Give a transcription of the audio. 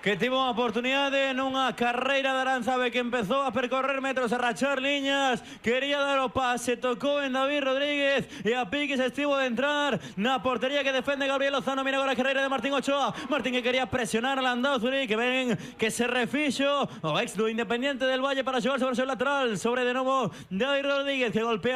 que tivo a oportunidade nunha carreira de Aranzabe que empezou a percorrer metros, a rachar liñas, quería dar o pase, tocou en David Rodríguez e a piques estivo de entrar na portería que defende Gabriel Lozano. Mira agora a carreira de Martín Ochoa, Martín que quería presionar a Landázuri, que ven que se refixo o ex do Independiente del Valle para xogar sobre o seu lateral, sobre de novo David Rodríguez que golpea